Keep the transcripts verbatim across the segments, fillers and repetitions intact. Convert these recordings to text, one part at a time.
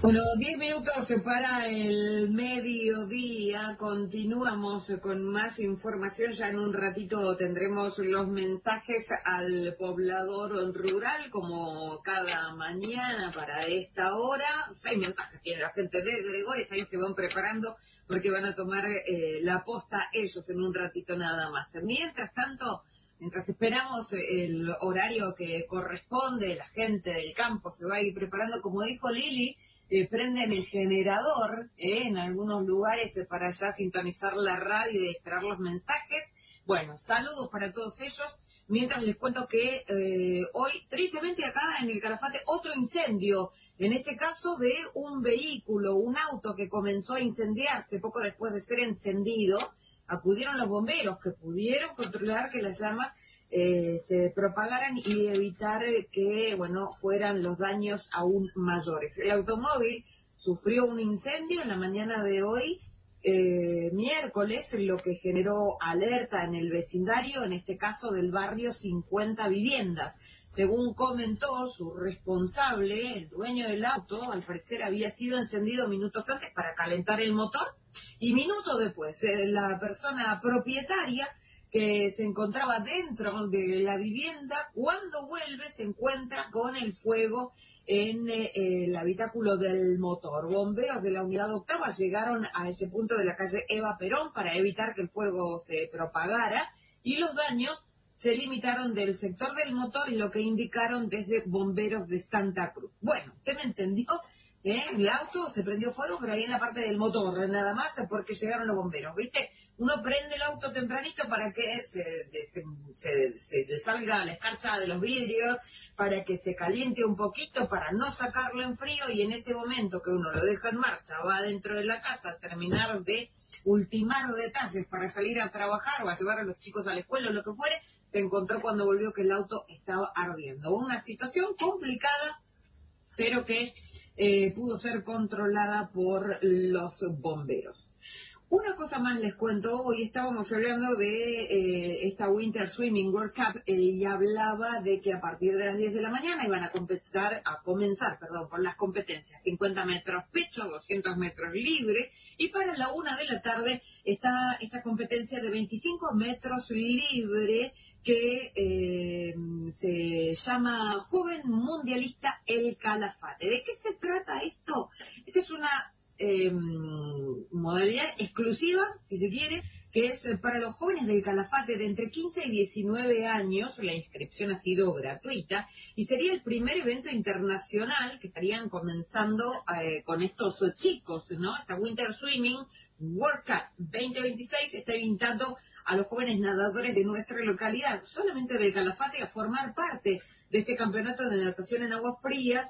Bueno, diez minutos para el mediodía, continuamos con más información, ya en un ratito tendremos los mensajes al poblador rural, como cada mañana para esta hora. Seis mensajes tiene la gente de Gregores, ahí se van preparando porque van a tomar eh, la posta ellos en un ratito nada más. Mientras tanto, mientras esperamos el horario que corresponde, la gente del campo se va a ir preparando, como dijo Lili, Eh, prenden el generador eh, en algunos lugares eh, para ya sintonizar la radio y esperar los mensajes. Bueno, saludos para todos ellos. Mientras les cuento que eh, hoy, tristemente acá en el Calafate, otro incendio. En este caso de un vehículo, un auto que comenzó a incendiarse poco después de ser encendido. Acudieron los bomberos que pudieron controlar que las llamas Eh, se propagaran y evitar que, bueno, fueran los daños aún mayores. El automóvil sufrió un incendio en la mañana de hoy, eh, miércoles, lo que generó alerta en el vecindario, en este caso del barrio cincuenta Viviendas. Según comentó su responsable, el dueño del auto, al parecer había sido encendido minutos antes para calentar el motor y minutos después eh, la persona propietaria que se encontraba dentro de la vivienda, cuando vuelve se encuentra con el fuego en eh, el habitáculo del motor. Bomberos de la unidad octava llegaron a ese punto de la calle Eva Perón para evitar que el fuego se propagara y los daños se limitaron del sector del motor y lo que indicaron desde bomberos de Santa Cruz. Bueno, ¿usted me entendió? ¿Eh? El auto se prendió fuego, pero ahí en la parte del motor, nada más, porque llegaron los bomberos, ¿viste? Uno prende el auto tempranito para que se, se, se, se le salga la escarcha de los vidrios, para que se caliente un poquito, para no sacarlo en frío, y en ese momento que uno lo deja en marcha, va dentro de la casa a terminar de ultimar detalles para salir a trabajar o a llevar a los chicos a la escuela o lo que fuere, se encontró cuando volvió que el auto estaba ardiendo. Una situación complicada, pero que eh, pudo ser controlada por los bomberos. Una cosa más les cuento, hoy estábamos hablando de eh, esta Winter Swimming World Cup eh, y hablaba de que a partir de las diez de la mañana iban a comenzar, a comenzar perdón, con las competencias, cincuenta metros pecho, doscientos metros libre, y para la una de la tarde está esta competencia de veinticinco metros libre que eh, se llama Joven Mundialista El Calafate. ¿De qué se trata esto? Esta es una Eh, modalidad exclusiva, si se quiere, que es para los jóvenes del Calafate de entre quince y diecinueve años. La inscripción ha sido gratuita y sería el primer evento internacional que estarían comenzando eh, con estos chicos, ¿no? Esta Winter Swimming World Cup veinte veintiséis está invitando a los jóvenes nadadores de nuestra localidad, solamente del Calafate, a formar parte de este campeonato de natación en aguas frías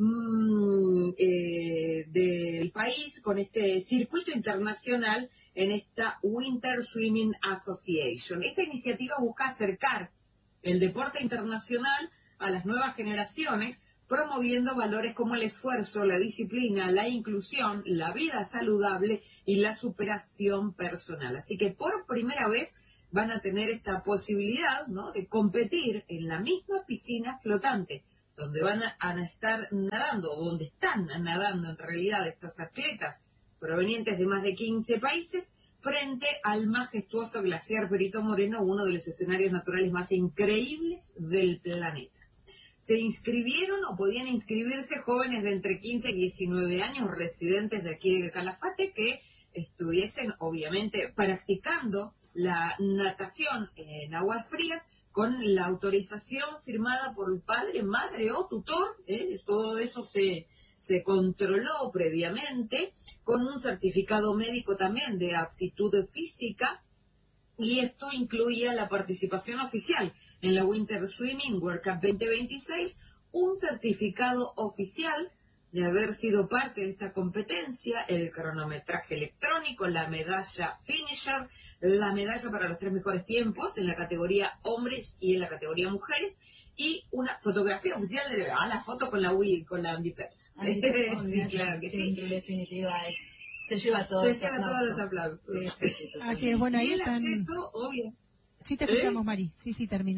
Mm, eh, del país, con este circuito internacional en esta Winter Swimming Association. Esta iniciativa busca acercar el deporte internacional a las nuevas generaciones, promoviendo valores como el esfuerzo, la disciplina, la inclusión, la vida saludable y la superación personal. Así que por primera vez van a tener esta posibilidad, ¿no?, de competir en la misma piscina flotante donde van a, a estar nadando, o donde están nadando en realidad estos atletas provenientes de más de quince países, frente al majestuoso glaciar Perito Moreno, uno de los escenarios naturales más increíbles del planeta. Se inscribieron o podían inscribirse jóvenes de entre quince y diecinueve años, residentes de aquí de Calafate, que estuviesen obviamente practicando la natación en aguas frías, con la autorización firmada por el padre, madre o tutor, ¿eh? Todo eso se, se controló previamente, con un certificado médico también de aptitud física, y esto incluía la participación oficial en la Winter Swimming World Cup veinte veintiséis, un certificado oficial de haber sido parte de esta competencia, el cronometraje electrónico, la medalla finisher, la medalla para los tres mejores tiempos en la categoría hombres y en la categoría mujeres, y una fotografía oficial de ah, la foto con la Wii, con la Andy Perla. Sí, claro que sí. En definitiva es, se lleva todo se lleva todos los aplausos. Sí, sí, sí, así es, bueno, ahí y el están... acceso, obvio. Sí, te escuchamos, ¿Eh? Mari. Sí, sí, termina.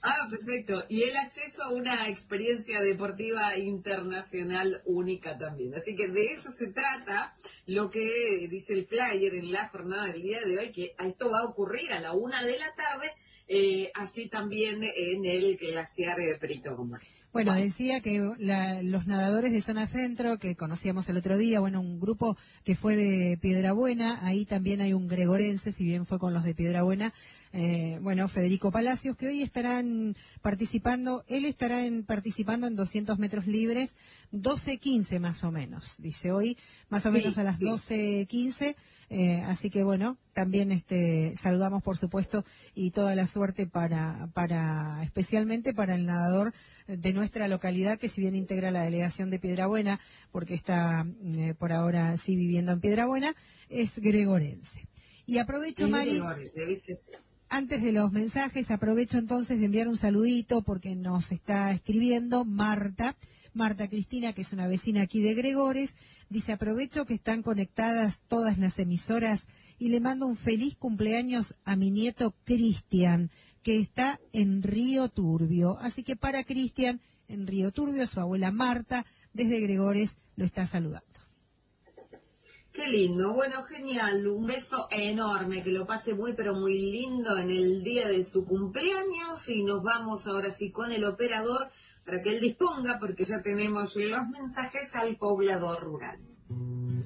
Ah, perfecto. Y el acceso a una experiencia deportiva internacional única también. Así que de eso se trata lo que dice el flyer en la jornada del día de hoy, que esto va a ocurrir a la una de la tarde, eh, allí también en el glaciar eh, Perito Gómez. Bueno, Bueno, decía que la- los nadadores de Zona Centro, que conocíamos el otro día, bueno, un grupo que fue de Piedrabuena, ahí también hay un gregorense, si bien fue con los de Piedrabuena, eh, bueno, Federico Palacios, que hoy estarán participando, él estará en, participando en doscientos metros libres, doce quince más o menos, dice hoy, más o menos sí, a las sí. doce quince, eh, así que bueno, también este, saludamos por supuesto y toda la suerte para, para, especialmente para el nadador de nuestra localidad, que si bien integra la delegación de Piedrabuena, porque está eh, por ahora sí viviendo en Piedrabuena, es gregorense. Y aprovecho, Es Mari, Gregores, ¿viste? antes de los mensajes, aprovecho entonces de enviar un saludito porque nos está escribiendo Marta, Marta Cristina, que es una vecina aquí de Gregores, dice: aprovecho que están conectadas todas las emisoras y le mando un feliz cumpleaños a mi nieto Cristian, que está en Río Turbio. Así que para Cristian, en Río Turbio, su abuela Marta, desde Gregores, lo está saludando. Qué lindo, bueno, genial, un beso enorme, que lo pase muy pero muy lindo en el día de su cumpleaños y nos vamos ahora sí con el operador para que él disponga, porque ya tenemos los mensajes al poblador rural.